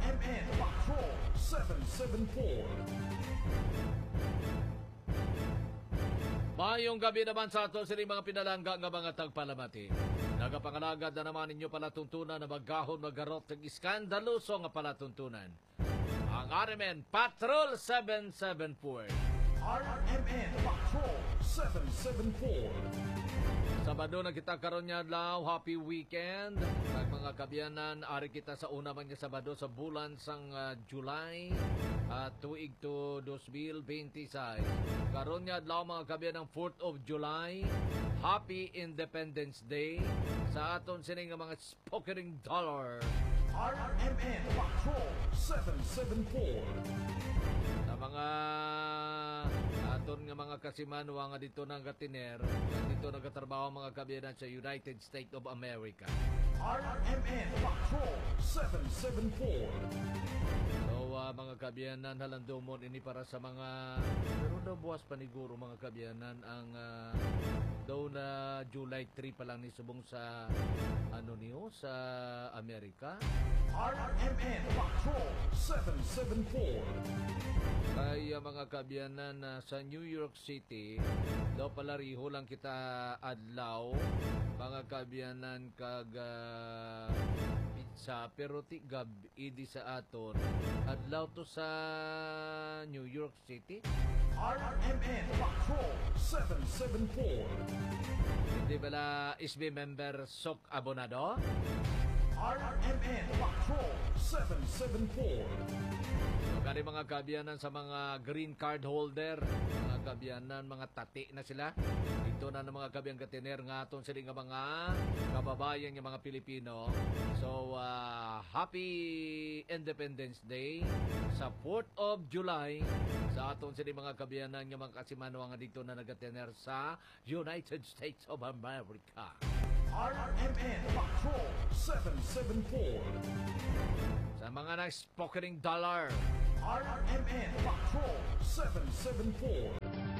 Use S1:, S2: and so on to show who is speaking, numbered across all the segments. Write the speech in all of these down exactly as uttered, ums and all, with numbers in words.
S1: M N Patrol seven seven four.
S2: Mayong gabi naman sa ato sila mga pinalangga nga mga tagpalamati. Nagapangalagad na naman ninyo palatuntunan na maggahon magarot ng iskandaloso nga palatuntunan. Ang R M N Patrol seven seven four.
S1: R M N Patrol seven seven four.
S2: Sabado na kita karon nya adlaw, happy weekend. Kag mga kabyanan, ari kita sa una man nga Sabado sa bulan sang uh, July at uh, tuig to twenty twenty-six. Karon nya adlaw mga kabyanan fourth of July. Happy Independence Day sa aton sining mga spoken dollar.
S1: R M N Patrol seven seven four.
S2: Sa mga aton nga mga kasimanwa nga dito nang gatiner, dito nagatrabaho mga kabyanan sa United States of America.
S1: R M N Patrol seven seven four.
S2: So uh, mga kabyanan halandumon ini para sa mga pero daw buwas paniguro mga kabyanan ang uh, daw na July three pa lang ni subong sa ano niyo sa Amerika.
S1: R M N Patrol seven seven four.
S2: Kaya mga kabyanan uh, sa New York City daw pala riho lang kita adlaw mga kabyanan kag uh, pizza pero ti gab idi sa aton adlaw to sa New York City.
S1: R M N Patrol seven seven four.
S2: Hindi bala S B member Sok Abonado?
S1: R M N Patrol seven seven four.
S2: So, kani mga kabyanan sa mga green card holder, mga kabyanan, mga tati na sila. Ito na ng mga kabyan katiner nga aton sila nga mga kababayan ng mga Pilipino. So, uh, happy Independence Day sa fourth of July sa aton sila mga kabyanan ng mga kasimano nga dito na nagatiner sa United States of America.
S1: R M N Patrol seven seven four.
S2: Sa mga nag-spokening dollar,
S1: R M N Patrol seven seven four.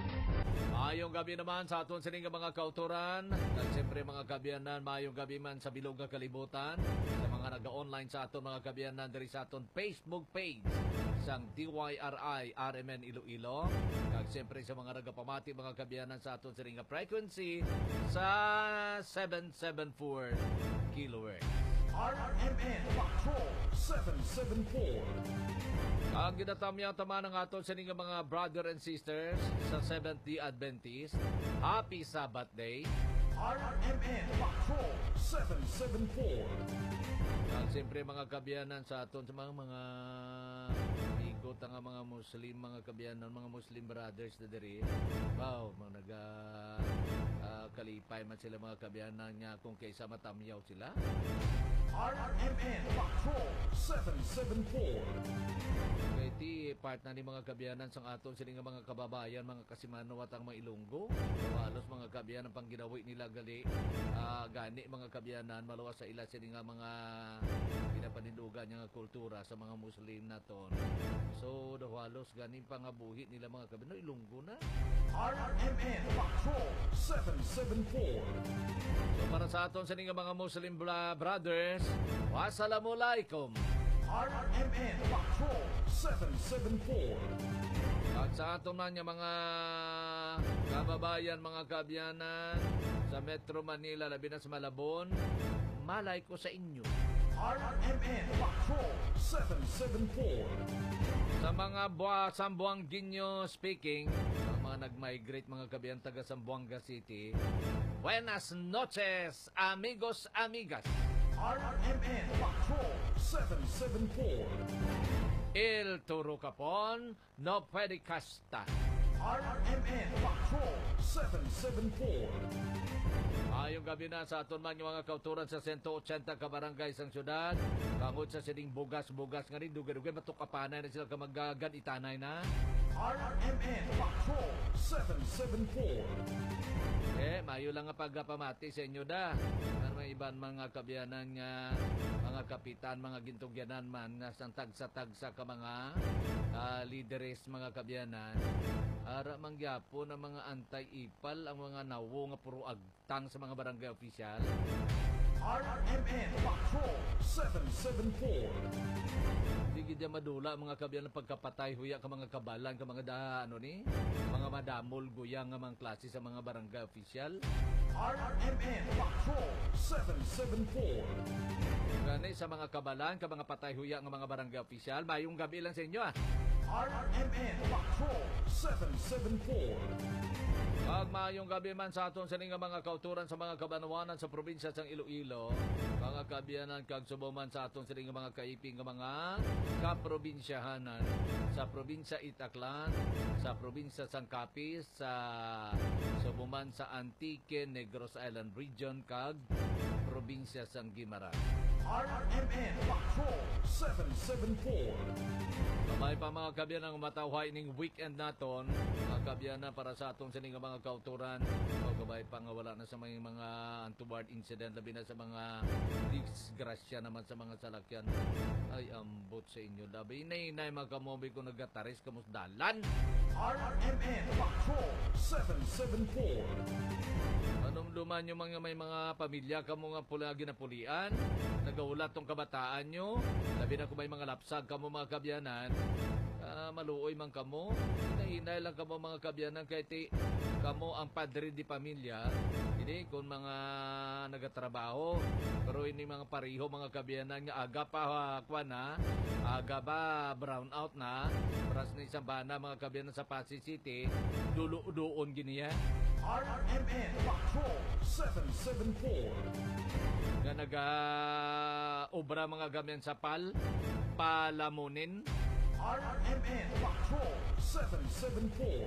S2: Mayong gabi naman sa aton sining mga kauturan. At siyempre mga kabyanan, mayong gabi man sa bilog nga kalibutan. Sa mga naga-online sa aton mga kabyanan diri sa aton Facebook page sang D Y R I R M N Iloilo. At siyempre sa mga nagapamati mga kabyanan sa aton sining nga frequency sa seven seven four kilohertz.
S1: R M N Patrol seven seven four.
S2: Ang ginatamya tama ng aton sa nga mga brother and sisters sa Seventh-day Adventist, Happy Sabbath Day.
S1: R M N Patrol seven seven four.
S2: At siyempre mga kabyanan sa aton sa mga mga igot nga mga Muslim, mga kabyanan, mga Muslim brothers na diri. Wow, mga naga uh, kalipay man sila mga kabyanan nga kung kaysa matamyaw sila.
S1: R M N Patrol seven seven four.
S2: Kaya ti part na ni mga kabyanan sang aton sila nga mga kababayan, mga kasimano at ang mga Ilonggo. Halos mga kabyanan pang ginawi nila gali uh, gani mga kabyanan maluwas sa ila sila nga mga pinapanindugan nga kultura sa mga Muslim naton. So halos gani pa nga buhi nila mga kabyanan Ilonggo na.
S1: R M N Patrol seven seven four.
S2: So para sa aton sa nga mga Muslim brothers, wassalamualaikum.
S1: R M N Patrol seven seven four.
S2: At sa aton man nga mga kababayan, mga kabyanan sa Metro Manila, labi na sa Malabon, malay ko sa inyo.
S1: R M N Patrol seven seven four.
S2: Sa mga buwa, Sambuangueño speaking, sa mga nag-migrate mga kabyan taga Zamboanga City, buenas noches, amigos, amigas.
S1: R M N Patrol seven seven four.
S2: Il turo kapon, no pwede kasta.
S1: R M N Patrol seven seven four.
S2: Ayong gabi na sa aton man yung mga kauturan sa one eighty ka barangay sang syudad. Kangod sa sining bugas-bugas nga rin, dugay-dugay matukapanay na sila kamagagan itanay na.
S1: R M N Patrol seven seven four.
S2: Eh, mayo lang nga pagpamati sa inyo da. Ano may iban mga kabyanan nga, mga kapitan, mga gintugyanan man, nga sang tagsa-tagsa ka mga uh, leaders, mga kabyanan. Ara mangyapo na mga anti-ipal ang mga nawo nga puro agtang sa mga barangay opisyal.
S1: R M N Patrol seven seven four.
S2: Di gid madula mga kabiyanan pagkapatay huya ka mga kabalan ka mga da ano ni mga madamol guyang nga mga klase sa mga barangay official.
S1: R M N Patrol seven seven four.
S2: Gani sa mga kabalan ka mga patay huya nga mga barangay official, mayong gabi lang sa inyo ah.
S1: R M N Patrol seven seven four.
S2: Pag mayong gabi man sa aton sa nga mga kauturan sa mga kabanawanan sa probinsya sang Iloilo, mga kabiyanan kag subo man sa aton sa nga mga kaiping nga mga kaprobinsyahanan sa probinsya Itaklan, sa probinsya sang Capiz, sa subo man sa Antique, Negros Island Region kag probinsya sang Guimaras.
S1: R M N Patrol seven seven four.
S2: May pa mga kabyanan ng matawhay ning weekend naton, mga kabyanan para sa atong sining mga kauturan. O gabay pa nga wala na sa mga mga untoward incident, labi na sa mga disgrasya naman sa mga salakyan. Ay ambot sa inyo labi. Inay-inay mga kamobi ko nagataris kamusdalan.
S1: R M N Patrol seven seven four.
S2: Anong duman yung mga may mga pamilya kamo nga pula ginapulian, nagaulat tong kabataan nyo, labi na kung may mga lapsag kamo mga kabyanan, uh, maluoy man kamo, hinay-hinay lang kamo mga kabyanan, kaya ti kamo ang padre di pamilya, hindi kung mga nagatrabaho, pero ini mga pariho mga kabyanan nga aga pa kwa na, aga ba brown out na, paras na isang bana mga kabyanan sa Pasig City, dulo-doon giniya.
S1: R M N Patrol seven seven four.
S2: Nga naga-obra mga gamyan sa pal, palamunin.
S1: R M N Patrol seven seven four.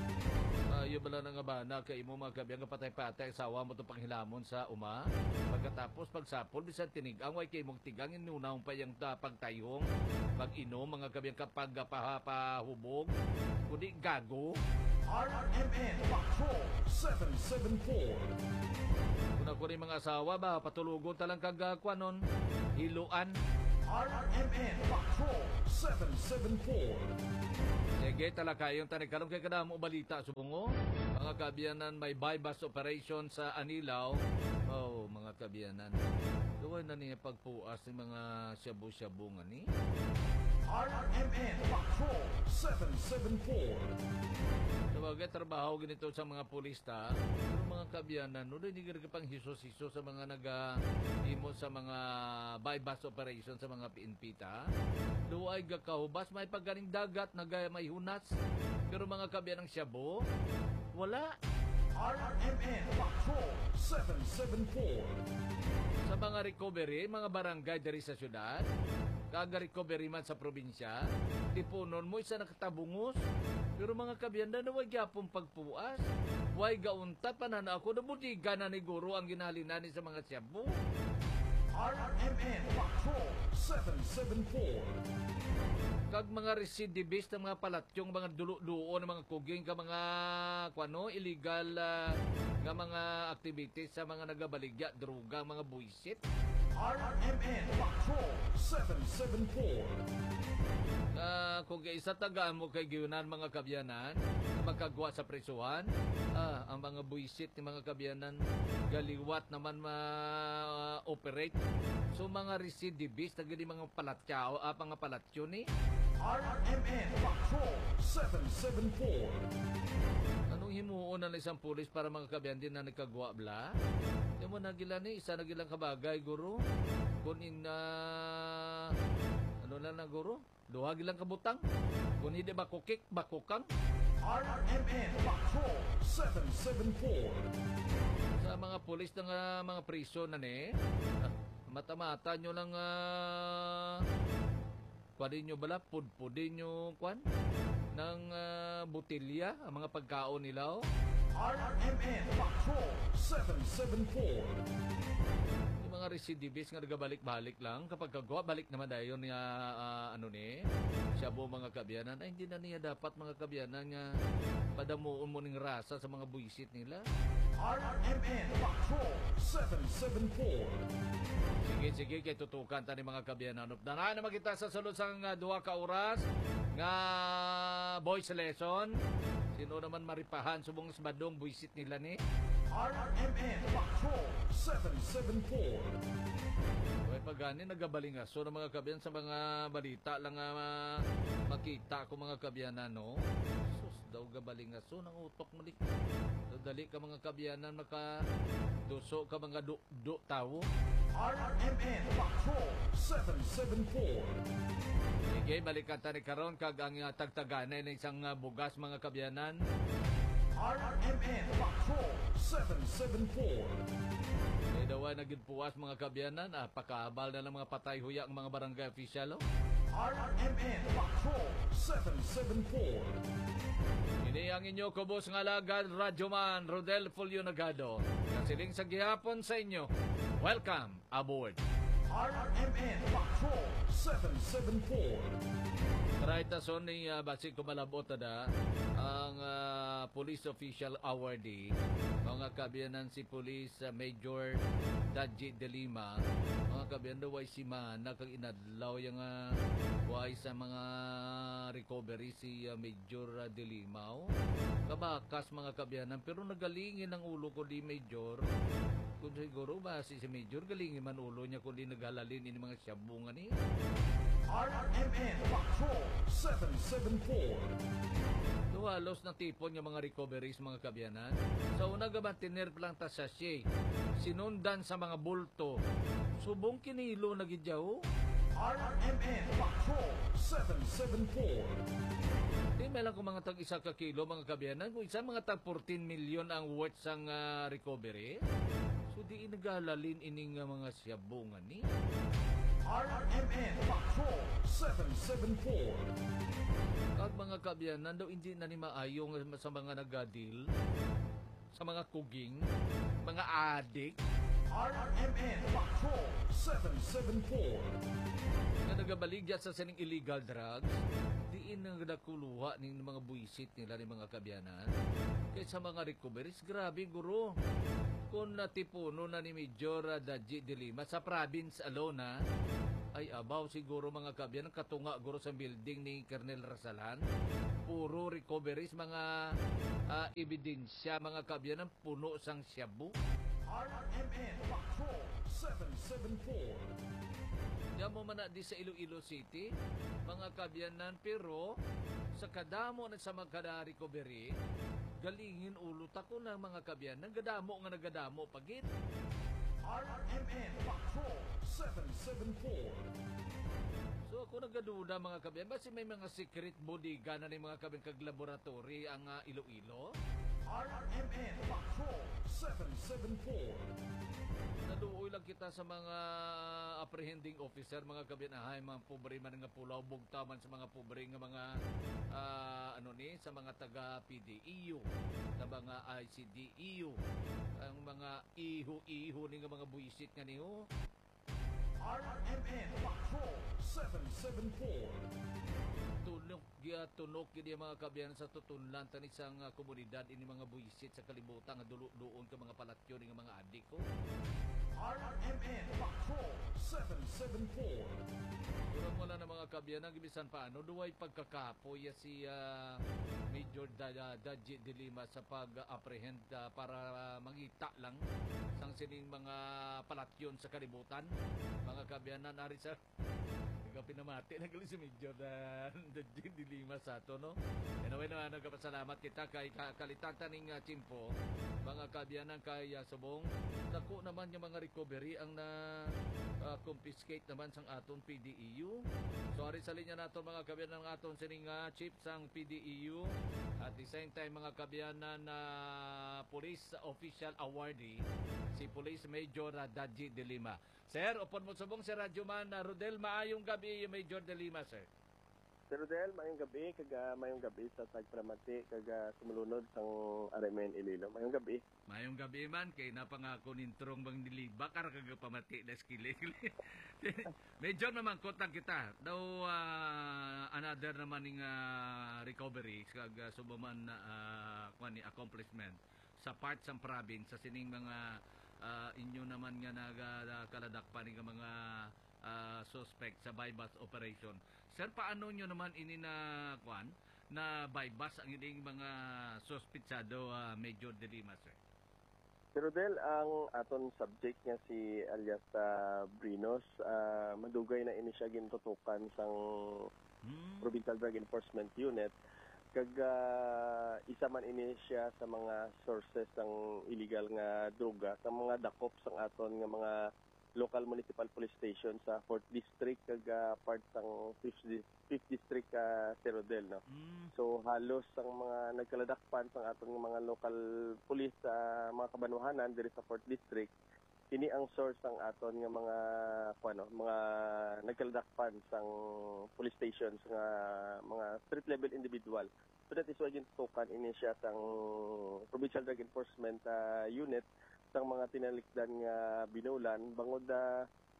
S2: Ayo bala na nga ba na kay mo mga kabyan nga patay-patay sawa mo to panghilamon sa uma. Pagkatapos pagsapol bisan tinig ang way kay mong tigang inunaw pa yang ta pagtayong pag-inom mga kabyan kapag pahubog kundi gago.
S1: R M N Patrol seven seven four.
S2: Kung ako rin mga asawa ba patulugon talang kagakwa nun hiluan.
S1: R M N Patrol seven seven four.
S2: Sige, talaga yung tanikalong kay kada mo balita subungo. Mga kabiyanan may bypass operation sa Anilaw. Oh, mga kabiyanan. Doon na niya pagpuas ng mga shabu-shabu nga ni.
S1: R M N Patrol seven seven four.
S2: Sabagay, trabaho ganito sa mga pulista. Pero mga kabyanan, no, hindi ka pang hiso-hiso sa mga nag-imo sa mga bypass operation sa mga P N P ta. Doon ay gakahubas, may pagganing dagat, nagaya may hunas. Pero mga kabyanang shabu, wala.
S1: R M N Patrol seven seven four.
S2: Sa mga recovery, mga barangay diri sa syudad, kaga recovery man sa probinsya, tipunon mo isa nakatabungos. Pero mga kabiyanda na huwag yapong pagpuas. Huwag gaunta pa na ako na butiga na ni Guru ang ginalinani sa mga syabu.
S1: R M N Patrol seven seven four.
S2: Kag mga recidivist ng mga palatsyong, mga dulo-duo ng mga kuging, ka mga kwano, illegal uh, nga mga activities sa mga nagabaligya, droga, mga buisit.
S1: R M N Patrol seven seven four.
S2: Uh, kung isa tagaan mo kay Giyunan mga kabyanan, magkagwa sa presuhan, ah, ang mga buisit ni mga kabyanan, galiwat naman ma-operate. So mga recidivist, naging mga palatsyaw, ah, mga palatsyo ni.
S1: R M N Patrol seven seven four.
S2: Anong himuon na isang pulis para mga kabyan din na nagkagwa bla? Yung mo nagila ni, isa nagilang kabagay, guru. Kung ina... Ano na na, guru? Duha gilang kabutang. Kung hindi bakukik, bakukang.
S1: R M N Patrol seven seven four.
S2: Sa mga pulis ng uh, mga priso na ni, ah, mata-mata nyo lang... Uh, Kuwanin nyo bala, pudpudin nyo, kwan, ng uh, butilya, ang mga pagkaon nila, oh.
S1: R M N Patrol seven seven four.
S2: Yung mga recidivist nga nagabalik-balik lang, kapag kagawa, balik naman dahil yun nga, uh, ano ni, siyabo mga kabyanan, ay hindi na niya dapat mga kabyanan nga padamuon mo ng rasa sa mga buisit nila.
S1: R M N Patrol seven seven four.
S2: Sige, sige, kay tutukan ta ni mga kabyanan. Danahan naman kita sa sulod sa nga duha ka oras nga voice lesson. Sino naman maripahan subong badong buisit nila ni?
S1: R M N Patrol seven seven four.
S2: May pagani nagabalingaso ng mga kabyan sa mga balita lang uh, makita ko mga kabyanan, no? Sus daw gabalingaso ng utok mo di. Dali ka mga kabyanan maka duso ka mga do, do tao.
S1: R M N Patrol seven seven four.
S2: Sige, balikan ta ni karon kag ang uh, tagtaganay ng isang uh, bugas mga kabyanan.
S1: R M N Patrol seven seven four.
S2: May dawa na puwas mga kabyanan, ah, pakaabal na lang mga patay huya ang mga barangay official. Oh.
S1: R M N Patrol seven seven four.
S2: Ini ang inyo kubos nga lagad, Radyoman Rodel Fulio Nagado. Kasiling sa gihapon sa inyo. Welcome aboard.
S1: R M N Patrol seven seven four.
S2: Right na son ni uh, basi ko malabot na ang uh, police official awardee mga kabiyanan si Police uh, Major Daji De Lima mga kabiyan daw ay si Mana kag inadlaw yung uh, way sa mga recovery si uh, Major uh, De Lima oh. Kabakas mga kabiyanan pero nagalingin ang ulo ko di Major kung siguro ba si, si Major galingin man ulo niya kundi naghalalin ini mga siyabungan ni
S1: R M N Patrol seven seven four.
S2: Duwalos na tipon ng mga recoveries mga kabyanan. Sa una gaban tinerp lang ta sa siya. Sinundan sa mga bulto. Subong kinilo na gidyaw.
S1: R M N Patrol seven seven four.
S2: Di may lang kung mga tag isa ka kilo mga kabyanan. Kung isa mga tag fourteen million ang worth sang uh, recovery. So di inagalalin ining uh, mga siyabungan ni.
S1: R M N Patrol seven seven four.
S2: Kag mga kabyanan daw hindi na ni maayong sa mga nagadil, sa mga kuging, mga adik.
S1: R M N Patrol seven seven four.
S2: Na nagabaligya sa sining illegal drugs, diin ang nakuluha ng mga buisit nila ni mga kabyanan. Kaya sa mga recoveries, grabe guro. Kung natipuno na ni Major Daji De Lima sa province alone na, ay abaw siguro mga kabyan katunga guro sa building ni Colonel Rasalan. Puro recoveries, mga uh, ebidensya mga kabyan ng puno sang syabu.
S1: R M N Patrol seven seven four.
S2: Diyan mo man na di sa Iloilo City, mga kabyanan, pero sa kadamo na sa mga recovery, galingin ulo tako ng mga kabyanan, gadamo nga nagadamo pagit.
S1: R M N Patrol seven seven four.
S2: So ako nagaduda mga kabyan, basi may mga secret bodega na ni mga kabyan kag laboratory ang uh, Iloilo?
S1: R M N Patrol seven seven four.
S2: Naduoy lang kita sa mga apprehending officer, mga kabyan, ahay, mga pobre man nga pulaw, bugtaman sa mga pobre nga mga uh, ano ni, sa mga taga P D E U, sa mga I C D E U, ang mga iho-iho ni nga mga buisit nga niyo.
S1: R M N Patrol seven seven four.
S2: Tunok giya tunok gid mga kabyan sa tutunlan tan isang uh, komunidad ini mga buisit sa kalibutan nga dulo-duon ka mga palatyo ni nga mga adik ko.
S1: R M N Patrol seven seven four.
S2: Durang wala na mga kabyan ang gibisan paano duway pagkakapoy si uh, Major Daji De Lima sa pag-apprehend uh, para uh, mangita lang sang sining mga palatyon sa kalibutan. Mga kabyanan ari sa pinamati na gali si Major na Daji De Lima sa ato, no? Anyway naman, nagpasalamat kita kay kalitatan ng uh, Chimpo, mga kabyanan kay uh, Subong. Dako naman yung mga recovery ang na uh, confiscate naman sang aton P D E U. Sorry sa linya nato mga kabyanan ng aton sining uh, chief sang P D E U. At the same time mga kabyanan na uh, Police Official Awardee, si Police Major uh, Daji De Lima. Sir, upon mo subong si Radyoman uh, Rodel, maayong gabi Major De Lima, sir.
S3: Sir Rodel, mayong gabi, kaga mayong gabi sa tagpramati, kaga sumulunod sang R M N Iloilo. Mayong gabi.
S2: Mayong gabi man, kay napangako nintrong bang nilibakar kaga pamati na skili. Medyo naman kotang kita. Daw uh, another naman ng uh, recovery, kaga subuman na uh, kwani accomplishment sa part sang province, sa sining mga uh, inyo naman nga nagkaladakpan ng mga uh, suspect sa bypass operation. Sir, paano nyo naman ini na kwan na bypass ang ining mga suspitsado uh, Major De Lima, sir?
S3: Pero Del, ang aton subject nga si alias uh, Brinos, uh, madugay na ini siya gintutukan sang
S2: Hmm.
S3: Provincial Drug Enforcement Unit. Kag uh, isa man ini siya sa mga sources ng illegal nga droga sa mga dakop sang aton nga mga local municipal police station sa fourth District kag uh, part sang fifth District uh, Cerrodel, no.
S2: Hmm.
S3: So halos ang mga nagkaladakpan sang aton nga mga local police sa mga kabanuhanan diri sa fourth District, ini ang source ang aton nga mga kuno, mga nagkaladakpan sang police stations nga mga street level individual. So that is why gintukan ini siya sang Provincial Drug Enforcement uh, Unit sang mga tinalikdan nga binulan bangod uh,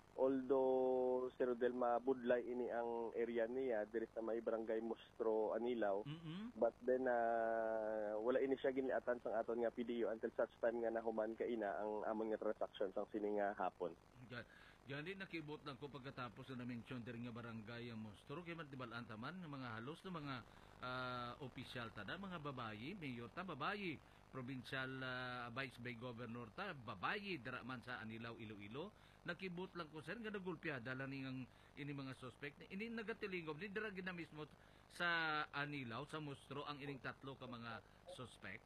S3: although Cerrodel mabudlay ini ang area niya diri sa may barangay Mostro, Anilaw.
S2: Mm-mm.
S3: But then uh, wala ini siya ginliatan sang aton nga P D O until such time nga nahuman ka ina ang among nga transaction sang sini nga hapon.
S2: Gani nakibot lang ko pagkatapos na na-mention diri nga barangay ang Mostro kay man tibalaan taman nga mga halos na mga uh, opisyal tada mga babayi, mayor ta babayi, provincial uh, vice bay governor ta babayi dira man sa Anilaw, Iloilo. Nakibot lang ko sir nga nagulpyada lang ning ini mga suspect ini nagatilingom ni dira gina mismo sa Anilaw sa Mostro ang ining tatlo ka mga suspect.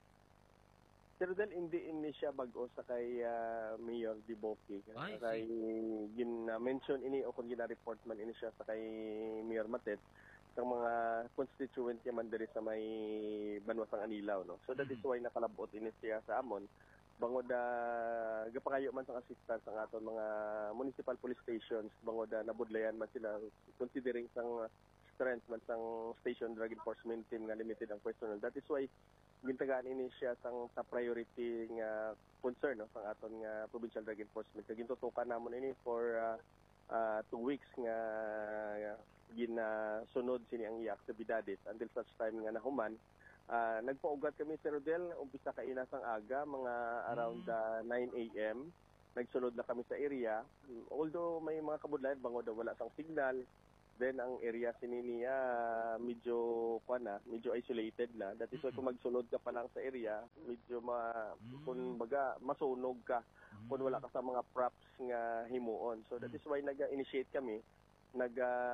S3: Pero then hindi ini siya bag-o sa kay uh, Mayor Diboki.
S2: Ay,
S3: Kay gin-mention ini o kung gina-report man ini siya sa kay Mayor Matet sa mga constituent niya man diri sa may Banwasang Anilaw, no. So that is why nakalabot ini siya sa amon bangod uh, gapangayo man sang assistance ang aton mga municipal police stations bangod uh, nabudlayan man sila considering sang strength man sang station drug enforcement team nga limited ang personnel. That is why gintagaan ini siya sang top priority nga concern, no, sang aton nga provincial drug enforcement. Kag gintutukan namon ini for uh, uh, two weeks nga uh, ginasunod sini ang iya aktibidades until such time nga nahuman. Uh, nagpaugat kami sa Rodel, umpisa ka inasang aga, mga around uh, nine a.m. Nagsunod na kami sa area. Although may mga kabudlayan, bangod na wala sang signal, then ang area sini niya medyo kuan na, medyo isolated na. That is why kung magsunod ka pa lang sa area, medyo ma kung baga masunog ka kung wala ka sa mga props nga himuon. So that is why nag-initiate kami, nag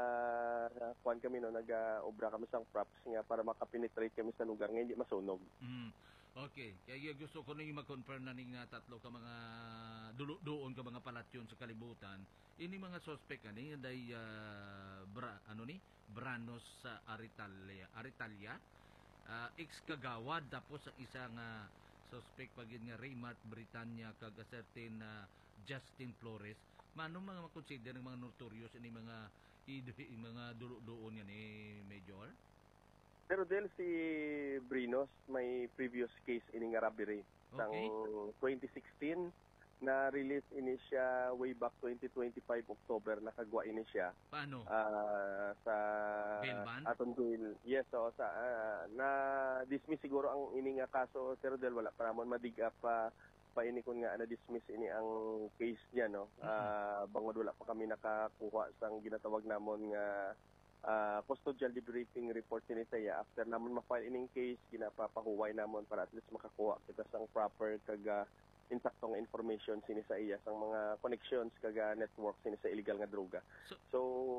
S3: uh, kuan kami no, nag-obra kami sang props nga para makapenetrate kami sa lugar nga hindi masunog.
S2: Mm. Okay, kaya gusto ko nang ma-confirm na ning uh, tatlo ka mga dulo doon ka mga palatyon sa kalibutan. Ini mga suspect ani day uh, bra, ano ni Branos sa uh, Aritalia, Aritalia. Uh, ex kagawad tapos ang isang uh, suspect pagid nga Raymart Britannia kag a certain uh, Justin Flores. Mano mga makonsider ng mga notorious ini mga i, mga dulo doon yan eh, Major?
S3: Pero dahil si Brinos may previous case ini nga robbery.
S2: Okay.
S3: Sang twenty sixteen na release ini siya way back twenty twenty-five October, nakagwa ini siya.
S2: Paano?
S3: Uh, sa
S2: Bail ban?
S3: aton bail. Yes, so sa uh, na dismiss siguro ang ini nga kaso, pero dahil wala pa namon madig up pa pa ini kun nga na dismiss ini ang case niya, no. Uh, bangod wala pa kami nakakuha sang ginatawag namon nga uh, custodial debriefing report ni saya. After namon ma-file ining case, ginapapahuway namon para at least makakuha kita sang proper kaga insaktong information sini sa iya sang mga connections kaga network sini sa illegal nga droga. So, so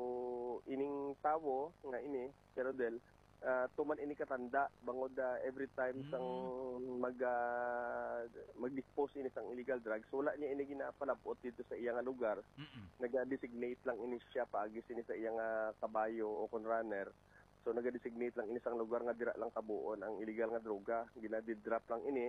S3: ining tawo nga ini pero del uh, tuman ini katanda bangod uh, every time mm. sang mag uh, mag-dispose ini sang illegal drugs, wala niya ini ginapalabot dito sa iya nga lugar. Mm-mm. Nag-designate lang ini siya paagi sini sa iya nga kabayo o kun runner. So nag-designate lang ini sang lugar nga dira lang kabuon ang illegal nga droga, ginadi-drop lang ini.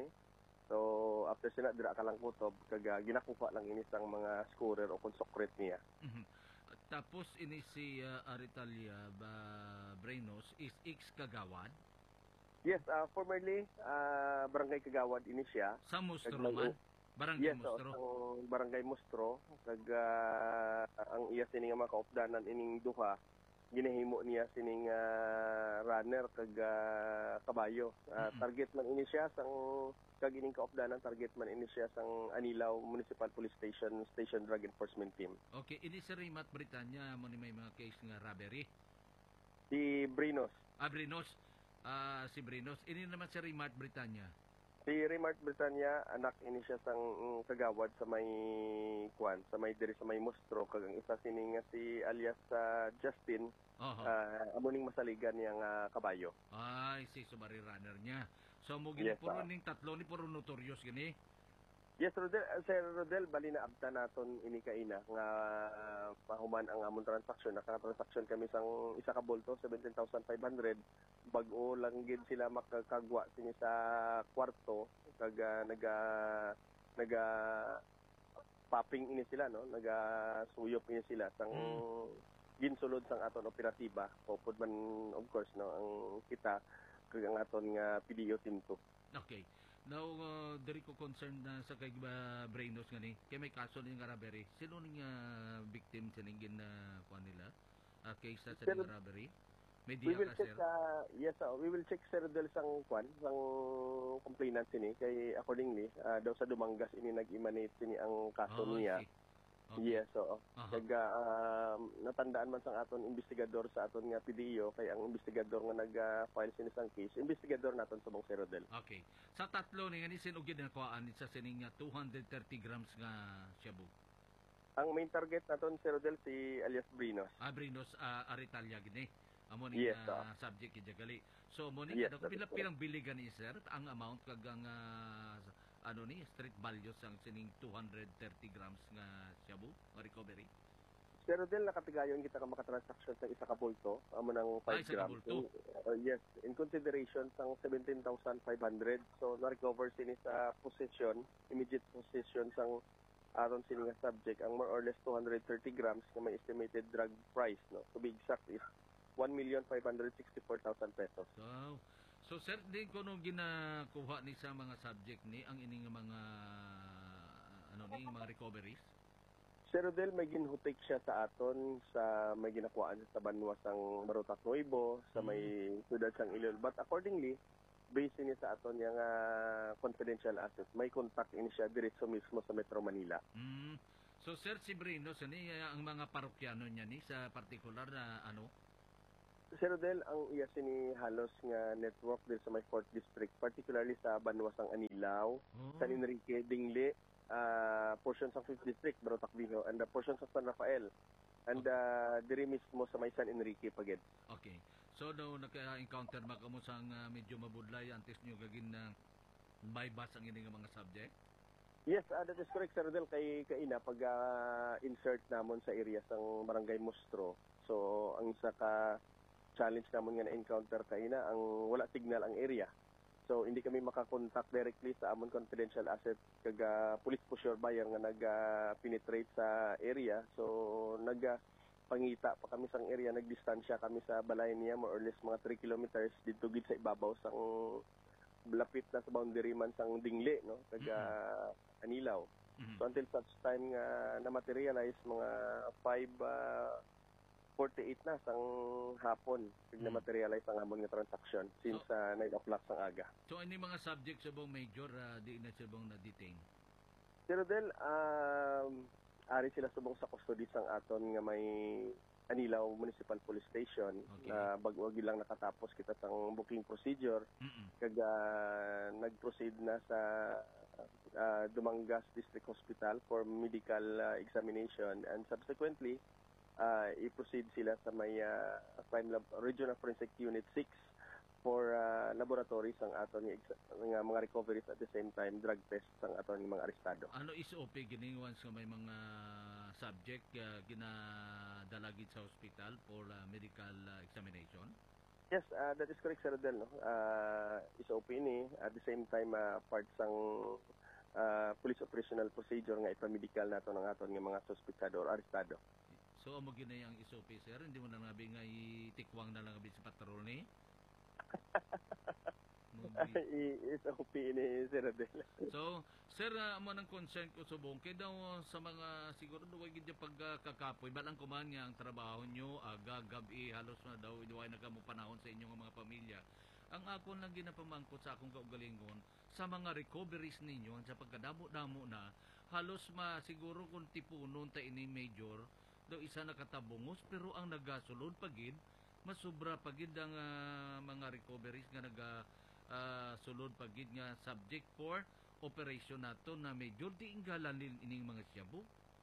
S3: So after sila dira ka lang kutob kaga ginakuha lang ini sang mga scorer o konsokret niya.
S2: Mm-hmm. Tapos ini si uh, Aritalia ba Brenos is ex kagawad?
S3: Yes, uh, formerly uh, barangay Kagawad ini siya.
S2: Sa Mostro man? Barangay
S3: yes,
S2: Mostro?
S3: Yes, so, barangay Mostro. Kag uh, ang iya sini nga mga kaupdanan ining duha, ginahimo niya sining uh, runner kag uh, kabayo. Uh, mm-hmm. Target man ini siya sang kag ining kaupdanan, target man ini siya sang Anilaw Municipal Police Station Station Drug Enforcement Team.
S2: Okay, ini si Raymart Britannia mo ni may mga case nga robbery.
S3: Si Brinos.
S2: Ah, Brinos. Uh, si Brinos. Ini naman si Raymart Britannia.
S3: Si Remart Britanya, anak ini siya sang mm, kagawad sa may kwan, sa may diri sa may mostro kag ang isa sini nga si alias sa Justin,
S2: Oho.
S3: uh, amuning masaligan yang uh, kabayo.
S2: Ay, si Subaru runner niya. So, mo gini
S3: Yes,
S2: puro
S3: ah.
S2: ning tatlo ni puro notorious gini.
S3: Yes, Rodel, uh, Sir Rodel, bali na abta naton ini kaina nga uh, pahuman ang amon transaksyon. Naka-transaksyon kami sang isa ka bolto, seventeen thousand five hundred. Bag-o lang gid sila makakagwa sini sa kwarto kag uh, naga naga popping ini sila no, naga suyop ini sila sang
S2: Mm.
S3: ginsulod sang aton operatiba. Popod man of course no ang kita kag ang aton nga P D O team two.
S2: Okay. Now, uh, diri ko concerned na sa kay uh, Brainos nga ni. Kay may kaso ni nga robbery. Sino ning uh, victim sa ning gin uh, kuan nila? Uh, case sa sa
S3: Sir,
S2: ning robbery? May
S3: We
S2: diya
S3: will
S2: ka,
S3: check,
S2: sir?
S3: uh, yes, uh, we will check Sir Del sang kwan, sang complainant sini kay accordingly uh, daw sa Dumangas ini nag-emanate sini ang kaso
S2: Oh, I
S3: niya.
S2: see. Okay.
S3: Yes, oo.
S2: Aha.
S3: Kag uh, natandaan man sang aton investigador sa aton nga P D O kay ang investigador nga nag-file sini sang case, investigador naton subong Sir Del.
S2: Okay. Sa tatlo ni nga ni sino gid nakuhaan ni sa sining nga two hundred thirty grams nga shabu.
S3: Ang main target naton Sir Del si alias Brinos.
S2: Ah, Brainos uh, Aritalya gid ni. Amo ni
S3: Yes,
S2: uh,
S3: ah.
S2: subject kid gali. So mo ni
S3: Yes,
S2: kada
S3: that is
S2: pila
S3: correct.
S2: pilang biligan ni sir ang amount kag ang uh, ano ni street value sang sining two hundred thirty grams nga shabu nga recovery.
S3: Sir Del, nakatigayon kita ka makatransaksyon sa isa ka bolto, amo ng
S2: Ah,
S3: five
S2: isa ka
S3: grams.
S2: bolto.
S3: Uh, yes, in consideration sang seventeen thousand five hundred. So, na-recover sini sa possession, immediate possession sang aron sini nga subject, ang more or less two hundred thirty grams na may estimated drug price. No? To be exact is one million five hundred sixty-four thousand pesos.
S2: So, so sir, din ko nung ginakuha ni sa mga subject ni ang ining mga ano ni mga recoveries.
S3: Sir Rodel, may ginhutik siya sa aton sa may ginakuhaan sa Banwas ang Marutak Nuevo, sa may sudad sang Ilol. But accordingly, based niya sa aton yung uh, confidential asset, may contact ini siya diretso mismo sa Metro Manila.
S2: Mm. So sir, si Brino, sa ni uh, ang mga parokyano niya ni sa particular na ano?
S3: Sir Rodel, ang iya sini halos nga network din sa may fourth District, particularly sa Banwas ang Anilaw,
S2: Oh.
S3: San Enrique, Dingle, uh, portions ng fifth District, Barotac-Biho, and the portions of San Rafael. And uh, diri mismo sa may San Enrique pagid.
S2: Okay. So daw naka-encounter ba kamo sa uh, medyo mabudlay antes niyo gagin na bypass ang ining mga subject?
S3: Yes, uh, that is correct, Sir Rodel. Kay kaina pag uh, insert namon sa area sang Barangay Mostro. So ang isa ka challenge namon nga na-encounter kaina ang wala signal ang area. So hindi kami makakontak directly sa amon confidential asset kag uh, police pusher buyer nga nag-penetrate sa area. So nag uh, pangita pa kami sang area, nagdistansya kami sa balay niya more or less mga three kilometers dito gid sa ibabaw sang lapit na sa boundary man sang Dingle no kag uh, Anilaw.
S2: Mhm.
S3: So until such time nga na materialize mga five forty-eight na sang hapon pag
S2: Mm.
S3: na-materialize ang amon nga transaction since
S2: So-
S3: uh, nine o'clock sang aga.
S2: So ini mga subject sa bang major uh, di na sila bang na-detain?
S3: Pero Del, um, ari sila subong sa custody sang aton nga may Anilaw Municipal Police Station.
S2: Okay.
S3: Na bago lang nakatapos kita sang booking procedure
S2: Mm.
S3: kag uh, nag-proceed na sa uh, Dumangas District Hospital for medical uh, examination and subsequently uh, i-proceed sila sa may uh, Crime Lab Regional Forensic Unit six for uh, laboratories ang aton nga exa- nga mga recoveries at the same time drug tests ang aton nga mga arestado.
S2: Ano is O P gini once nga may mga subject uh, ginadalagid sa hospital for uh, medical uh, examination?
S3: Yes, uh, that is correct, Sir Rodel. No? Uh, is O P ni at the same time uh, parts ang uh, police operational procedure nga ipamedical nato ng aton nga mga suspetsado or arestado.
S2: So amo gini ang S O P sir, hindi mo na nabi nga itikwang na lang abi sa patrol ni.
S3: Is O P ni Sir Rodel.
S2: So, sir, uh, mo nang concern ko subong kay daw uh, sa mga siguro duway gid yung pagkakapoy balang kuman nga ang trabaho nyo aga gabi halos na daw duway na kamo panahon sa inyong mga pamilya. Ang ako lang ginapamangkot sa akong kaugalingon sa mga recoveries ninyo sa pagkadamo-damo na halos ma siguro kung tipunon ta ini major daw isa nakatabungos pero ang nagasulod pagid masubra pagid ang uh, mga recoveries nga naga ah, sulod pagid nga subject for operation nato na medyo di inggalan ining mga shabu.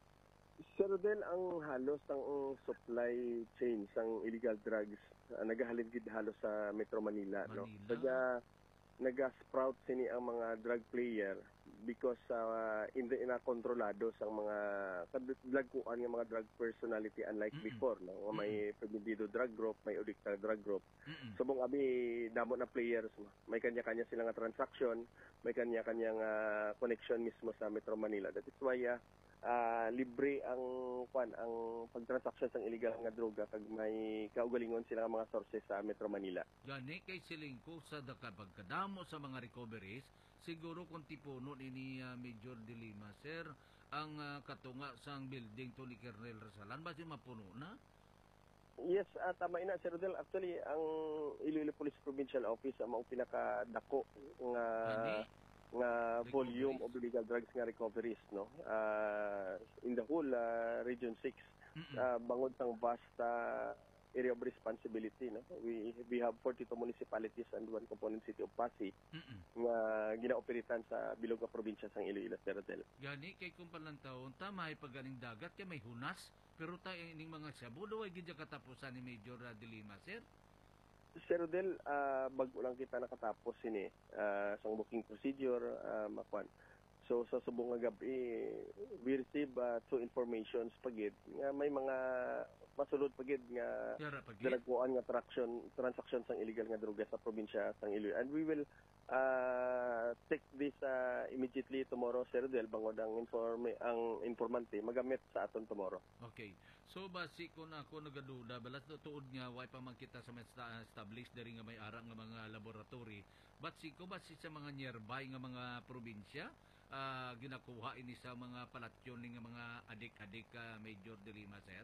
S3: Sir Rodel, ang halos ang supply chain sang illegal drugs uh, nagahalin gid halos sa Metro Manila, no.
S2: Manila.
S3: Kaya naga-sprout sini ang mga drug player because uh, hindi na kontrolado sang mga kadlagkuan nga mga drug personality unlike
S2: Mm-mm.
S3: before, no. Nga may prohibido drug group, may addicted drug group.
S2: Mm-mm.
S3: Subong abi damo na players, may kanya-kanya sila nga transaction, may kanya-kanya nga connection mismo sa Metro Manila. That is why uh, ah, libre ang kwan ang pagtransaction sa illegal nga droga kag may kaugalingon sila nga mga sources sa Metro Manila.
S2: Gani kay silingko sa pagkadamo sa mga recoveries, siguro kung tipuno ini uh, Major De Lima, sir, ang uh, katunga sang building to ni Colonel Rasalan, basi mapuno na?
S3: Yes, uh, tama ina Sir Rodel. Actually, ang Iloilo Police Provincial Office ang mga pinakadako nga
S2: Gani?
S3: nga
S2: Recoveries.
S3: volume of illegal drugs nga recoveries, no. Uh, in the whole uh, Region six,
S2: Mm-mm.
S3: uh, bangod sang vast uh, area of responsibility, no. We we have forty-two municipalities and one component city of Pasig
S2: Mm-mm.
S3: nga ginaoperitan sa bilog nga probinsya sang Iloilo, Sir Rodel.
S2: Gani kay kung palang taon, tama ay paganing dagat kay may hunas, pero tayo ining mga sabudo ay gidya katapusan ni Major uh, De Lima, sir.
S3: Sir Rodel, uh, bago lang kita nakatapos ini uh, sa booking procedure, uh, makwan. So sa subong nga gabi, we receive uh, two informations pagid nga may mga masulod pagid nga
S2: Yara pagit.
S3: dalagkuan nga traction transactions sang illegal nga droga sa probinsya sang Iloilo. And we will uh, take this uh, immediately tomorrow, Sir Rodel, bangod ang informe ang informante magamit sa aton tomorrow.
S2: Okay. So basi ko na ako nagaduda balas na tuod nga way pa man kita sa mga sta- establish diri nga may ara nga mga laboratory. But si ko basi sa mga nearby nga mga probinsya ah, ginakuha ini sa mga palasyon ni nga mga adik-adik ka Major De Lima, sir.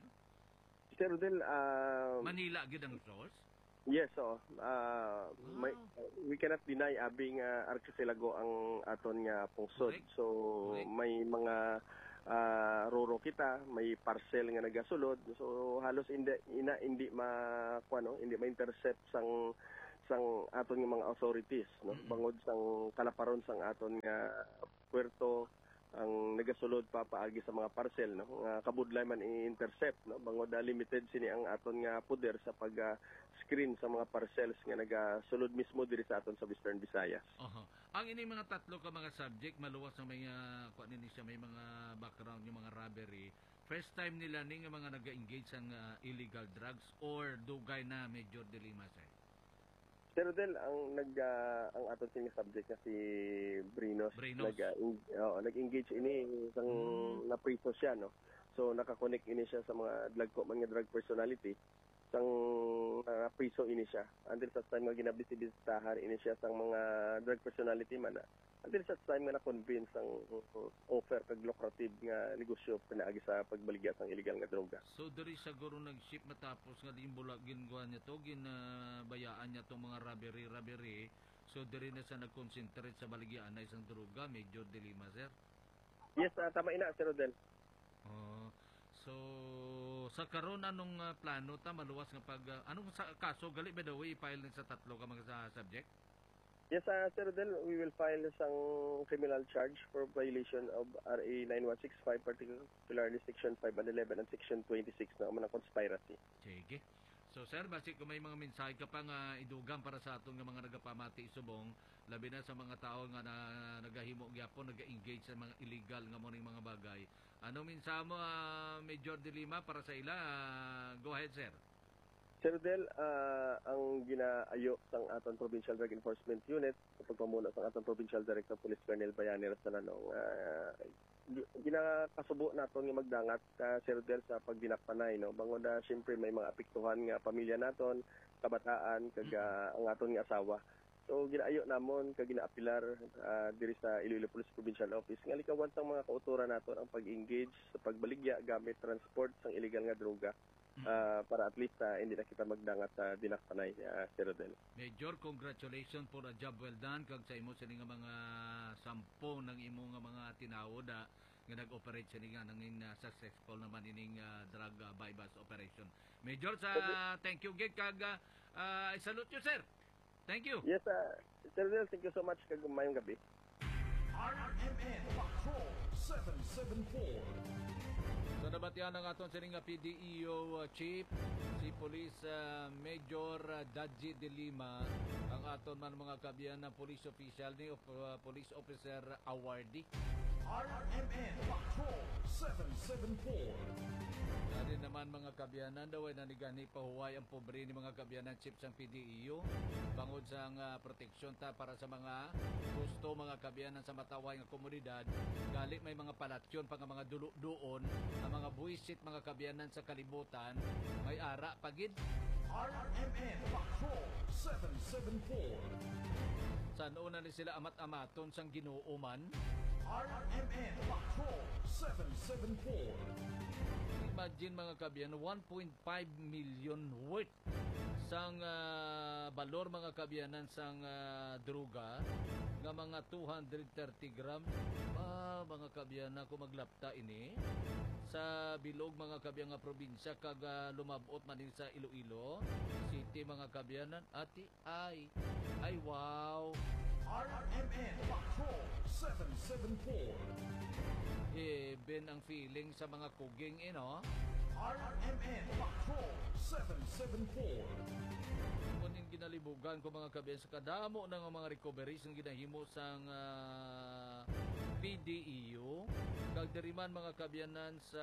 S3: Sir Rodel, uh,
S2: Manila gid ang source.
S3: yes, so uh, may, we cannot deny abing uh, Arcisilago ang aton nga pungsod.
S2: Correct.
S3: So
S2: Correct.
S3: may mga uh, roro kita, may parcel nga nagasulod. So halos hindi ina hindi ma kuano, hindi ma-intercept sang sang aton nga mga authorities, no.
S2: Mm-mm.
S3: Bangod sang kalaparon sang aton nga puerto ang nagasulod pa paagi sa mga parcel, no, nga kabudlay man i-intercept, no, bangod na limited sini ang aton nga poder sa pag uh, screen sa mga parcels nga nagasulod mismo diri sa aton sa Western Visayas.
S2: Aha. Ang ini mga tatlo ka mga subject maluwas sa may uh, kuan ni siya may mga background yung mga robbery. First time nila ni nga mga naga-engage sa uh, illegal drugs or dugay na Major De Lima, sir.
S3: Pero Del, ang nag uh, ang aton sing subject nga si Brinos,
S2: Brinos.
S3: nag uh, in- oo, nag-engage ini sang
S2: Mm.
S3: napriso siya, no. So naka-connect ini siya sa mga drug man nga drug personality sang uh, priso ini siya. Until sa time nga ginabisibisitahan ini siya sang mga drug personality man. ah. Until sa time nga na-convince ang uh, offer kag lucrative nga negosyo pinaagi sa pagbaligya sang illegal nga droga.
S2: So diri siguro nag-ship matapos nga din bulag ginguan niya to ginabayaan niya tong mga robbery robbery. So diri na sa nag-concentrate sa baligyan na isang droga Major De Lima, sir.
S3: Yes, uh, tama ina, Sir Rodel.
S2: Oh, so sa karon anong uh, plano ta maluwas nga pag uh, anong sa kaso gali by the way file sa tatlo ka mga sa subject?
S3: Yes, uh, Sir Rodel, we will file isang criminal charge for violation of R A nine one six five, particularly Section five eleven and Section twenty-six na mga conspiracy.
S2: Sige. So sir, basi kung may mga mensahe ka pang uh, idugang para sa aton nga mga nagapamati subong, labi na sa mga tao nga na, nagahimo gyapon, naga-engage sa mga illegal nga moning mga bagay. Ano mensahe mo uh, Major De Lima para sa ila? Uh, go ahead, sir.
S3: Sir Rodel, uh, ang ginaayo sang aton Provincial Drug Enforcement Unit sa pagpamuno sang aton Provincial Director Police Colonel Bayani Rasananong, uh, ginakasubo naton nga magdangat uh, Sir Rodel sa pagdinakpanay, no. Bangod na syempre may mga apektuhan nga pamilya naton, kabataan kag uh, ang aton nga asawa. So ginaayo namon kag ginaapilar uh, diri sa Iloilo Police Provincial Office nga likawan sang mga kauturan naton ang pag-engage sa pagbaligya gamit transport sang illegal nga droga. Uh, para at least uh, hindi na kita magdangat sa dinakpanay, uh, Sir Rodel.
S2: Major, congratulations for a job well done kag sa imo sa nga mga sampo ng imo nga mga tinawod uh, nga nag-operate sa nga nangin uh, successful naman ining uh, drug uh, bypass operation. Major, sa thank you gid kag uh, uh, salute you, sir. Thank you.
S3: Yes, uh, Sir Del, thank you so much. Kag mayong gabi.
S1: R M N Patrol seven seven four.
S2: So nabatian ang aton sining nga P D E O uh, Chief, si Police uh, Major uh, Dadji De Lima, ang aton man mga kabiyan ng police official ni of, uh, Police Officer Awardee.
S1: R M N Patrol seven seven four.
S2: Dari naman mga kabyanan daw ay nanigani pahuway ang pobre ni mga kabyanan chief sang P D E O bangod sa uh, proteksyon ta para sa mga gusto mga kabyanan sa mataway nga komunidad gali may mga palatyon pa nga mga dulo doon ang mga buwisit mga kabyanan sa kalibutan may ara pagid.
S1: R M N Patrol seven seven four.
S2: Sa una ni sila amat-amaton sang Ginoo man.
S1: R M N Patrol seven seven four.
S2: Imagine mga kabyan, one point five million worth sang uh, balor mga kabyanan sang uh, droga nga mga two hundred thirty gram ah, mga kabyanan kung maglapta ini sa bilog mga kabyan nga probinsya kag uh, lumabot man din sa Iloilo City mga kabyanan ati ay ay wow.
S1: R M N Patrol seven seven four.
S2: Eh, ben ang feeling sa mga kuging, eh, no?
S1: R M N Patrol seven seven four.
S2: Kung yung ginalibugan ko mga kabyan sa kadamo ng mga recoveries ng ginahimo sang uh, P D E O, kagdiriman mga kabyanan sa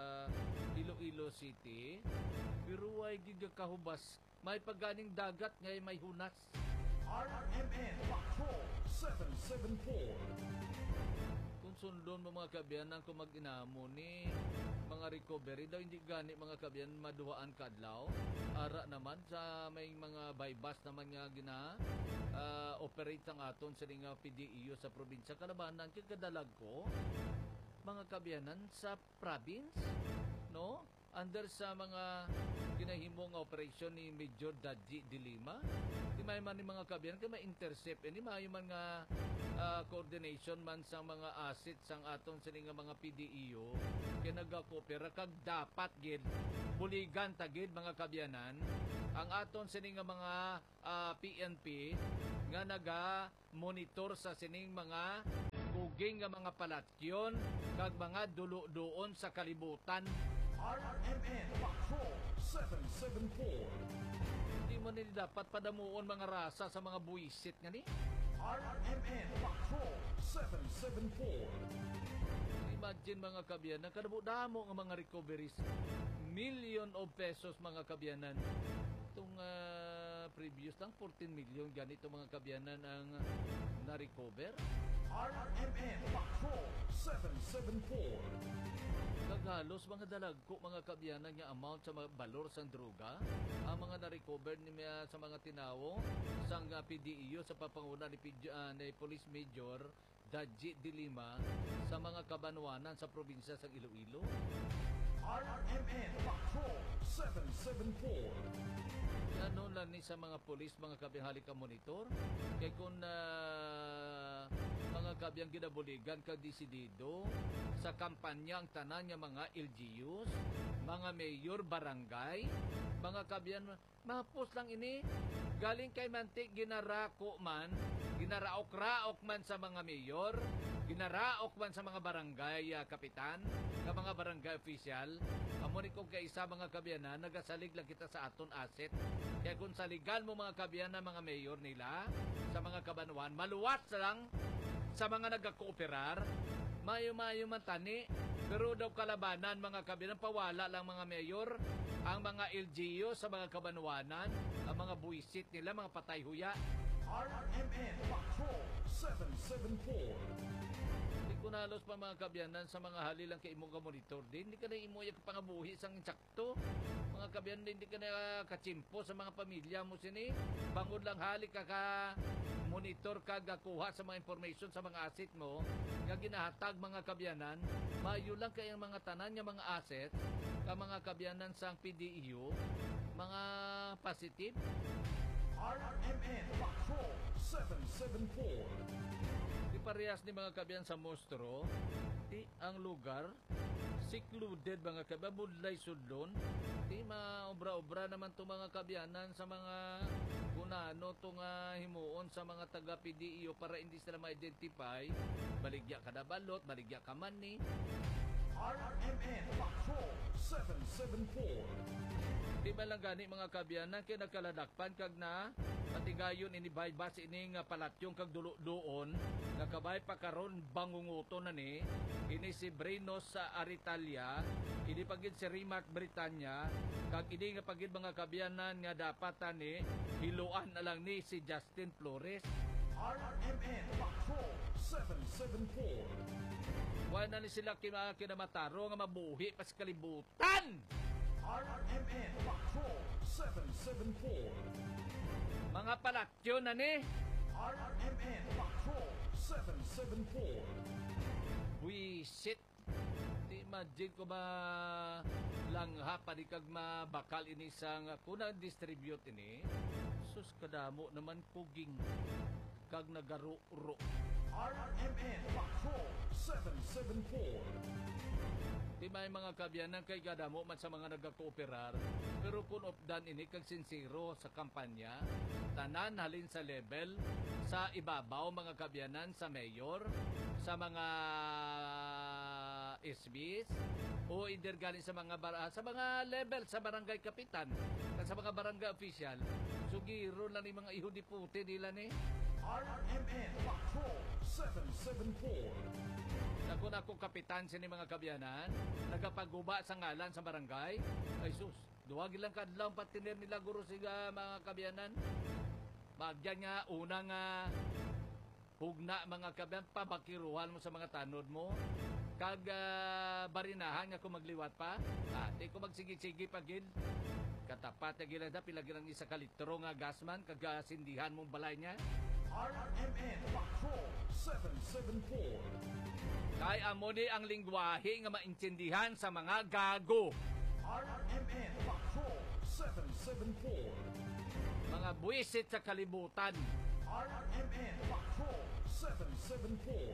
S2: Iloilo City, pero ay gigakahubas, may pagganing dagat ngay may hunas.
S1: R M N Patrol seven seven four.
S2: Sundon mo mga kabyanan kung mag-inamo ni mga recovery daw hindi gani mga kabyanan maduhaan kadlaw ara naman sa may mga bypass naman nga gina uh, operate ang aton sa nga P D E O sa probinsya kalabanan kay kadalag ko mga kabyanan sa province no under sa mga ginahimong operation ni Major Dadji De Lima di may man ni mga kabyanan kay ma-intercept ini may man nga uh, coordination man sa mga assets sang aton sini nga mga P D E O kay nagakopera kag dapat gid buligan tagid mga kabyanan ang aton sini nga mga uh, P N P nga naga monitor sa sining mga kuging nga mga palatyon kag mga dulo doon sa kalibutan.
S1: R M N Patrol seven seven four.
S2: Hindi mo nila dapat padamuon mga rasa sa mga buwisit nga ni.
S1: R M N Patrol seven seven four.
S2: Imagine mga kabyanan, kadamo-damo nga mga recoveries. Million of pesos mga kabyanan. Itong uh, previous lang, fourteen million ganito mga kabyanan ang na-recover.
S1: R M N Patrol seven seven four.
S2: Kagalos mga dalagko mga kabyanan nga amount sa mga balor sang droga ang mga na-recover ni uh, sa mga tinawo sang uh, P D E O sa papanguna ni, uh, ni Police Major Dadji De Lima sa mga kabanwanan sa probinsya sa Iloilo.
S1: R M N Patrol seven seven four.
S2: Ano lang ni sa mga polis mga kabiyang halika monitor kay kung uh, mga kabiyang ginabuligan kag desidido sa kampanya ang tanan nga mga L G Us, mga mayor barangay, mga kabyan mapos lang ini galing kay mantik ginarako man, ginaraok-raok man sa mga mayor, ginaraok man sa mga barangay uh, kapitan, sa mga barangay official. Amo ni kung kay isa mga kabyanan nagasalig lang kita sa aton asset. Kaya kung saligan mo mga kabyanan mga mayor nila sa mga kabanwan, maluwat lang sa mga nagakooperar, mayo-mayo man tani, pero daw kalabanan mga kabyanan, pawala lang mga mayor, ang mga L G U sa mga kabanwanan, ang mga buwisit nila, mga patay huya.
S1: R M N Patrol seven seven four.
S2: Hindi ko nalos pa mga kabyanan sa mga halilang kay imong monitor din. Hindi ka na imuya pangabuhi sang insakto. Mga kabyanan, hindi ka na kachimpo sa mga pamilya mo sini. Bangod lang hali ka ka monitor ka gakuha sa mga information sa mga asset mo. Nga ginahatag mga kabyanan, mayo lang kay ang mga tanan nga mga asset ka mga kabyanan sang P D E O, mga positive.
S1: R M N Patrol seven seven four.
S2: Di parehas ni mga kabyan sa Mostro, di ang lugar secluded mga kabiyanan, budlay sudlon. Di maobra-obra naman to mga kabiyanan sa mga kunano to nga himuon sa mga taga P D E O para hindi sila ma-identify. Baligya ka na balot, baligya ka man ni.
S1: R M N Patrol seven seven four.
S2: Di ba lang gani mga kabiyanan kay nagkaladakpan kag na patigayon ini baybas ini nga palatyong kag dulo-doon nga kabay pa karon bangunguto na ni ini si Brenos sa Aritalia, ini pagid si Rimac Britanya kag ini nga pagid mga kabiyanan nga dapat tani hiluan na lang ni si Justin Flores.
S1: R M N Patrol seven seven four.
S2: Wala na ni sila kina kinamataro nga mabuhi pas kalibutan.
S1: R M N Patrol seven seven four.
S2: Mga palatyo na ni.
S1: R M N Patrol seven seven four.
S2: Buisit. Di imagine ko ba langha pa di kag mabakal ini sang kuna distribute ini. Sus kadamo naman puging kag nagaro-ro.
S1: R M N Patrol seven seven four.
S2: Di may mga kabyanan kay kadamo man sa mga nagakooperar pero kung opdan ini kag sincero sa kampanya tanan halin sa level sa ibabaw mga kabyanan sa mayor sa mga S Bs o either galing sa mga bar- sa mga level sa barangay kapitan kag sa mga barangay official sugiro lang ni mga ihudi-puti nila ni
S1: R M N Patrol seven seven four.
S2: Ako na akong kapitan sini mga kabyanan, nagapaguba sa ngalan sa barangay. Ay sus, duwag ilang kadlaw patiner nila guro siga mga kabyanan. Magyan nga unang uh, hugna mga kabyanan, pabakiruhan mo sa mga tanod mo. Kag uh, barinahan nga kung magliwat pa. Ah, di ko magsigi-sigi pagin. Katapat na gilada, pilagirang isa ka litro nga gasman, kag uh, sindihan mong balay niya.
S1: R M N Patrol seven seven four.
S2: Kay amo ni ang lingwahe nga maintindihan sa mga gago.
S1: R M N Patrol seven seven four.
S2: Mga buwisit sa kalibutan.
S1: R M N Patrol seven seven four.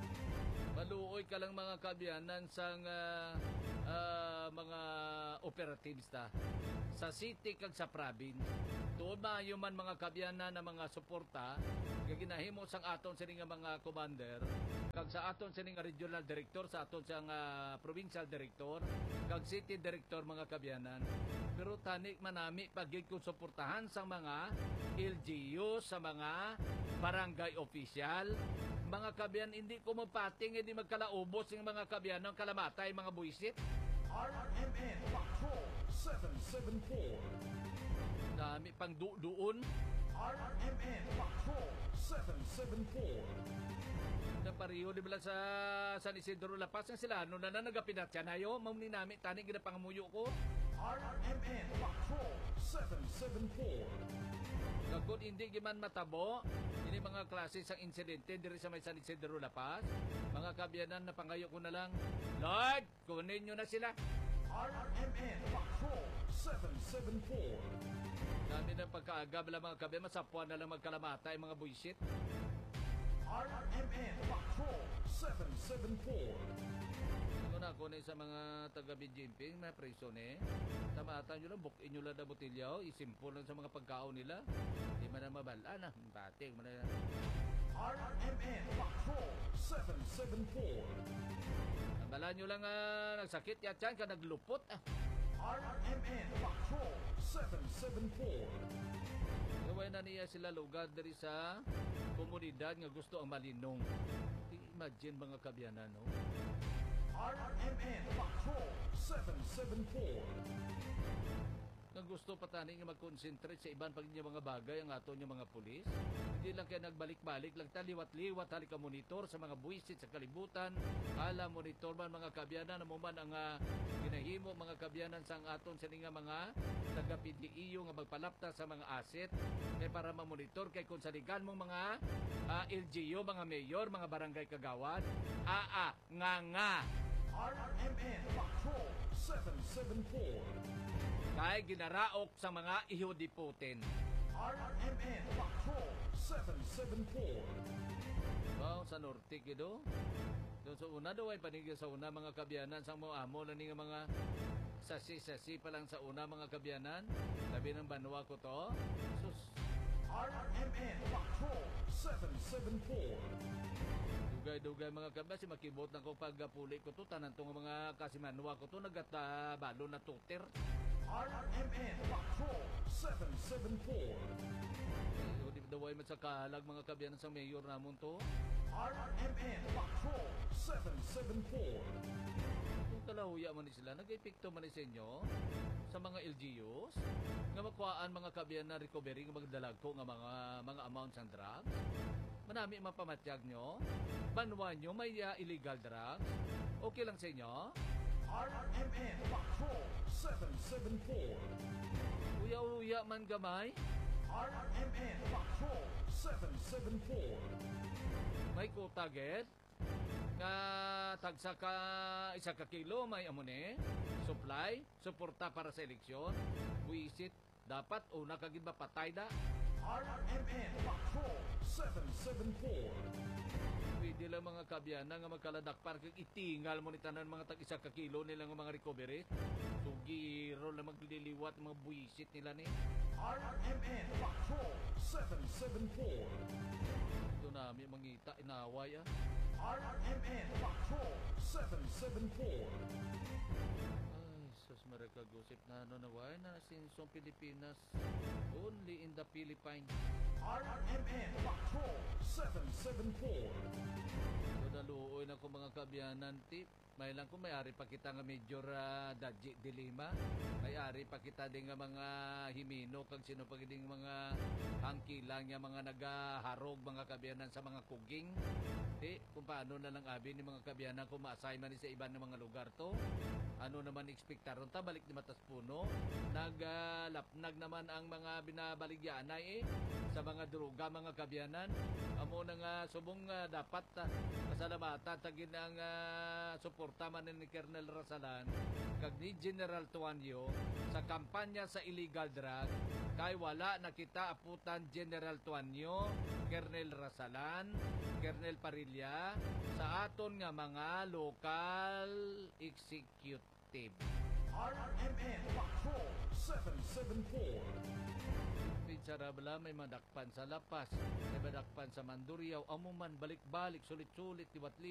S2: Maluoy ka lang mga kabyanan sa uh, uh, mga operatives ta sa city kag sa province. Tuod maayo man mga kabyanan na mga suporta nga ginahimo sang aton sini nga mga commander kag sa aton sini nga regional director sa aton sang uh, provincial director kag city director mga kabyanan. Pero tanik manami pagig kung suportahan sang mga L G U sa mga barangay official. Mga kabyan, hindi ko mapating, hindi magkalaubos yung mga kabyan ng kalamatay, mga buisit.
S1: R M N Patrol seven seven four.
S2: Dami pang du doon.
S1: R M N Patrol seven seven four.
S2: Napariho di ba sa San Isidro La Paz, sila ano na na nagapinatyan ayo, mamuni namin, taning ginapangamuyo ko.
S1: R M N Patrol seven seven four.
S2: Kung hindi giman matabo, ini mga klase sang insidente diri sa may San Isidro La Paz, mga kabyanan na pangayo ko na lang, Lord, kunin nyo na sila.
S1: R M N Patrol seven seven four.
S2: Dami ng pagkaagab lang mga kabyanan, masapuan na lang magkalamatay mga buisit.
S1: R M N Patrol seven seven four.
S2: Ano na ako na sa mga taga-B J P na preso ni, tamatan nyo lang, bukin nyo lang na botilyaw, isimpol lang sa mga pagkaon nila. Di man na mabala na, bating man na.
S1: R M N Patrol seven seven four.
S2: Nabala nyo lang uh, nagsakit yatyan ka naglupot. Ah.
S1: R M N Patrol seven seven four.
S2: Gawin na niya sila lugar dari sa komunidad nga gusto ang malinong. Imagine mga kabyanan, no?
S1: R M N Patrol seven seven four.
S2: Nga gusto patani nga mag-concentrate sa ibang pag mga bagay ang ato niya mga pulis. Hindi lang kaya nagbalik-balik lang taliwat-liwat halika monitor sa mga buwisit sa kalibutan. Ala monitor man mga kabyanan na mo man ang uh, ginahimo mga kabyanan sa aton sa nga mga taga-P D E O nga magpalapta sa mga asset kay para ma-monitor kay kung saligan mong mga uh, L G U, mga mayor, mga barangay kagawad. Aa, nga nga.
S1: R M N Patrol seven seven four.
S2: Kay ginaraok sa mga ihodiputin.
S1: R M N Patrol seven seven four.
S2: Wow, sa norte kido. Doon sa una daw ay panigil sa una mga kabyanan sang mo amo na nga mga sasi-sasi pa lang sa una mga kabyanan. Labi ng banwa ko to. Sus,
S1: R M N Patrol seven seven four.
S2: dugay-dugay mga kabya si makibot na ko pagpuli ko to tanan tong mga kasimanwa ko to nagata balo na tuter.
S1: R M N Patrol seven seven four.
S2: Di daway man sa kahalag mga kabyanan sa mayor namon to.
S1: R M N Patrol seven seven four.
S2: Kung kalahuya man ni sila, nag-epekto man ni sa inyo sa mga L G Us nga makuhaan mga kabyan na recovery nga magdalag ko nga mga mga amounts ng drugs. Manami mapamatyag nyo. Banwa nyo may uh, illegal drugs. Okay lang sa inyo?
S1: R M N Patrol seven seven four.
S2: Uya-uya man gamay.
S1: R M N Patrol seven seven four.
S2: May kutaget. Nga tagsa ka isa ka kilo may amone. Supply. Suporta para sa eleksyon. Buisit. Dapat una kagid mapatay da.
S1: R M N Patrol seven seven four.
S2: Pwede lang mga kabyanan nga magkaladak para kag itingal mo ni tanan mga tag isa ka kilo nila nga mga recovery. Sugiro na magliliwat mga buisit nila ni.
S1: R M N Patrol seven seven four.
S2: Ito namin mangita inaway ah.
S1: R M N Patrol seven seven four.
S2: Ay, sus marakagusip na ano na why na sinsong Pilipinas. Only in the Philippines.
S1: R M N Patrol seven seven four.
S2: So naluoy na ko mga kabyanan tip. May lang kung may-ari pa kita nga medyo uh, daji dilima. May-ari pa kita din nga mga himino kag sino pa giding mga hangkilang nga mga nagaharog mga kabyanan sa mga kuging. Di, kung paano na lang abi ni mga kabyanan kung ma-assign man ni sa iban ng mga lugar to. Ano naman ekspektaron ta balik ni Matas Puno. Naglapnag uh, naman ang mga binabaligyanay eh sa mga droga mga kabyanan. Amo na nga subong uh, dapat uh, pasalamatan tagin ang uh, suporta man ni Colonel Rasalan kag ni General Tuanyo sa kampanya sa illegal drug kay wala na kita aputan General Tuanyo, Colonel Rasalan, Colonel Parilla sa aton nga mga local executive.
S1: R M N Patrol seven seven four.
S2: Pinsarabla may madakpan sa Lapas, may madakpan sa Mandurriao, amuman balik-balik sulit-sulit tiwatli